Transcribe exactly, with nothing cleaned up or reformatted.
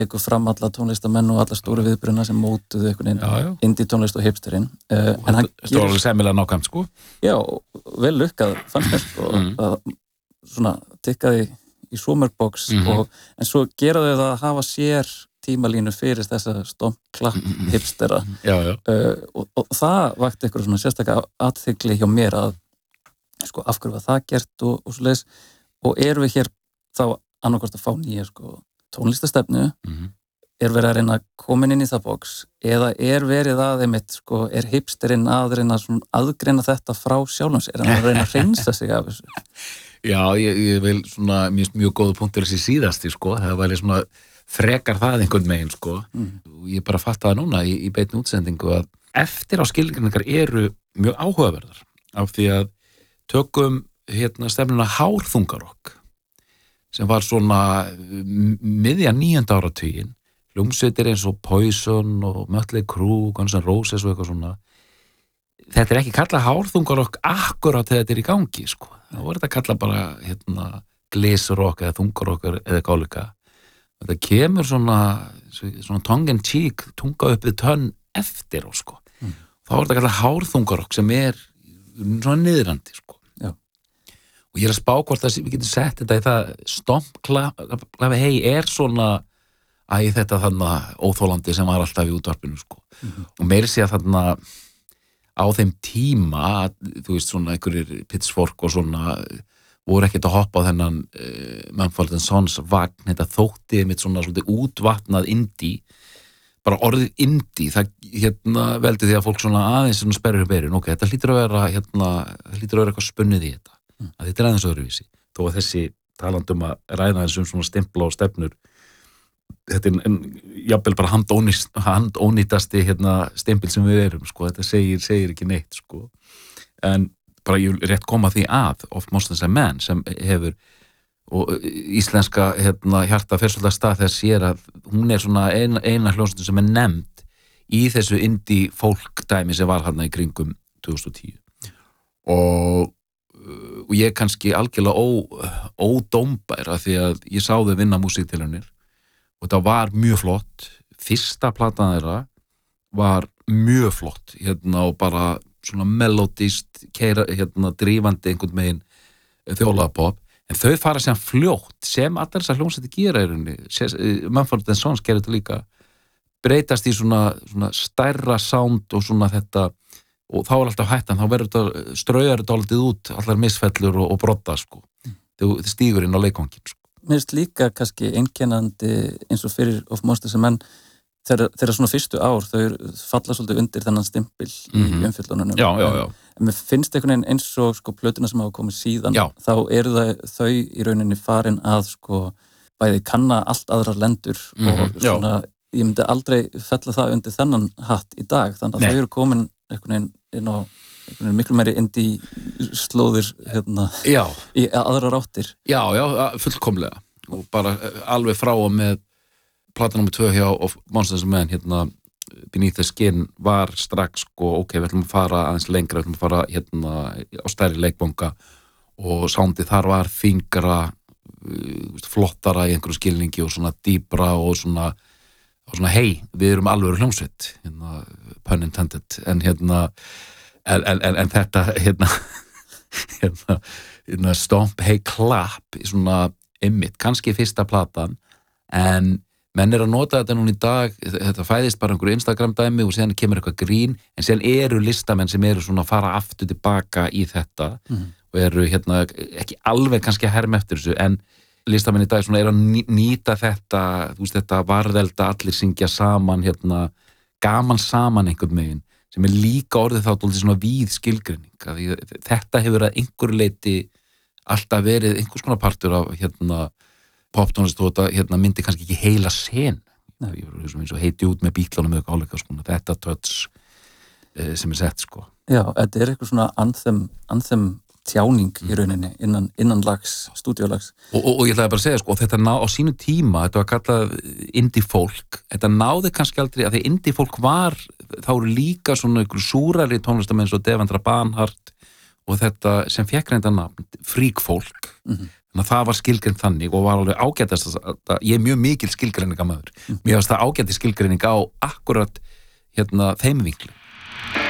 tekur fram alla tónlistamenn og alla stóru viðbruna sem mótuðu einhvern veginn indie tónlist og hipsterinn uh, en hann gerir alveg semmilega nákvæmt sko já, vel lukkað fannst mér sko mm. að svona tikkaði í Summerbox mm -hmm. og, en svo gera þau það að hafa sér tímalínu fyrir þessa stomp-klapp hipstera já, já. Uh, og, og það vakti eitthvað svona sérstaklega athygli hjá mér að sko af hverju var það gert og, og svoleiðis og erum við hér þá annarkvæmst að fá nýja sko tónlistastefnu mm -hmm. er verið að reyna að koma inn í það box eða er verið að einmitt sko er hipsterinn að reyna svona aðgreina þetta frá sjálfans er hann að reyna að reynsa sig af þessu Já, ég, ég vil svona mjög, mjög góðu punktur þessi síðasti sko það var svona frekar það einhvern megin sko mm. og ég bara fatt það núna í, í beinni útsendingu að eftir á skilgreiningar eru mjög áhugaverðar af því að tökum hérna stefnuna hárþungarokk sem var svona miðja níunda áratuginn hljómsveitir eins og Poison og Mötley Crüe, Guns N' Roses og eitthvað svona þetta er ekki kallað hárþungarokk akkurat þegar þetta er í gangi sko það voru þetta kallað bara hérna glisrokk eða þungarokk eða gáleika þetta kemur svona svona tongue in cheek tunga upp við tönn eftir og sko mm. þá voru þetta kallað hárþungarokk sem er svona niðrandi sko og ég er að spá hvort að við getum sett þetta í það stomp-klafi hei er svona æ þetta þarna óþólandi sem var alltaf í útvarpinu sko mm-hmm. og meiri sé að þarna á þeim tíma þú veist svona einhverjir Pitchfork og svona voru ekkert að hoppa á þennan uh, Mumford and Sons vagn þetta þótti mitt svona svolítið útvatnað indie bara orðið indie það hérna veldi því að fólk svona aðeins svona sperrir beirin ok, þetta hlýtur að vera hérna hlýtur að vera eitthvað spunnið í þetta að þetta er aðeins öðruvísi þó að þessi talandum að ræða þessum svona stimpla og stefnur þetta er en, jafnvel bara handónýtasti hérna stimpil sem við erum sko, þetta segir, segir ekki neitt sko en bara ég vil rétt koma því að Of Monsters and Men sem hefur og íslenska hérna hjarta fer svolítið að stað þess sér að hún er svona eina, eina hljómsveitin sem er nefnd í þessu indie folk dæmi sem var hérna í kringum tvö þúsund og tíu og og ég er kannski algjörlega ó, ódómbær af því að ég sá þau vinna músíktilraunir og það var mjög flott fyrsta platan þeirra var mjög flott hérna og bara svona melodist keira, hérna drífandi einhvern megin þjóðlagapop en þau fara sem fljótt sem allar þessar hljómsveitir gera í rauninni Mumford and Sons gerir þetta líka breytast í svona, svona stærra sound og svona þetta og þá er alltaf hættan, þá verður þetta straujar þetta alltaf út, allar misfellur og, og brotta sko, mm. þau stígur inn á leikvangin sko. Mér finnst líka kannski einkennandi eins og fyrir Of Monsters and Men þeirra, þeirra svona fyrstu ár, þau falla svolítið undir þennan stimpil mm-hmm. í umfjöllunum já, já, já. en mér finnst einhvern veginn eins og sko plötuna sem hafa komið síðan já. Þá eru það, þau í rauninni farin að sko bæði kanna allt aðrar lendur mm-hmm. og svona já. Ég myndi aldrei fella það undir þennan hatt í dag, þannig að Nei. Þau eru komin einhvern veginn inn á einhvern veginn miklu meiri indie slóðir hérna já. Í aðrar áttir. Já, já, fullkomlega og bara alveg frá og með plata númer tvö hjá Of Monsters and Men hérna Beneath the Skin var strax sko, ok, við ætlum að fara aðeins lengra, við ætlum að fara hérna á stærri leikbanga og soundið þar var þyngra flottara í einhverju skilningi og svona dýpra og svona og svona hei, við erum alveg hljómsveit hérna, pun intended en hérna en, en, en þetta hérna, hérna, hérna stomp, hei, klapp svona ymmit, kannski fyrsta platan en menn er að nota þetta núna í dag þetta fæðist bara einhverju Instagram dæmi og síðan kemur eitthvað grín en síðan eru listamenn sem eru svona að fara aftur tilbaka í þetta mm. og eru hérna ekki alveg kannski að herma eftir þessu en listamenn í dag svona er að nýta þetta þú veist þetta varðelda allir syngja saman hérna gaman saman einhvern megin sem er líka orðið þá dálítið svona víð skilgreining að þetta hefur að einhverju leyti alltaf verið einhvers konar partur af hérna poptónlist og þetta hérna myndi kannski ekki heila sen ég verður eins og heiti út með bíklunum eða áleika sko þetta touch eh, sem er sett sko Já, þetta er eitthvað svona anthem, anthem tjáning í rauninni innan, innan lags, stúdíolags og, og, og ég ætlaði bara að segja sko þetta ná á sínu tíma, þetta var kallað indie folk, þetta náði kannski aldrei að því indie folk var, þá eru líka svona ykkur súrari tónlistamenn eins og Devendra Banhart og þetta sem fekk reynda nafn freak folk, mm-hmm. þannig að það var skilgreind þannig og var alveg ágætast að, ég er mjög mikil skilgreiningamæður, mér varst það ágæti skilgreining á akkurat hérna þeim vinkli